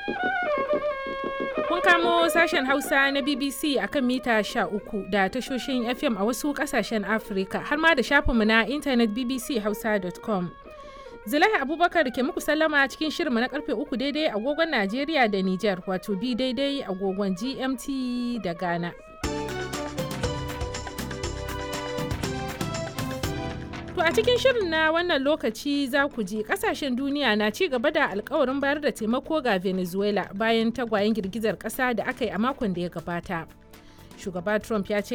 Kun kamo sashen Hausa na BBC akan mita 13 da tashoshin FM a wasu kasashen Afirka har ma da shafinmu na intanet bbchausa.com. Zulaiha Abubakar ke muku sallama cikin shirinmu na karfe 3 daidai agogon Najeriya da Nijar, wato bi daidai agogon GMT da Ghana. To a cikin shirin na wannan lokaci za ku ji kasashen duniya na ci gaba da alkawarin bayar da taimako ga Venezuela bayan tagwayen girgizar kasa da aka yi a makon da ya gabata. Shugaba Trump ya ce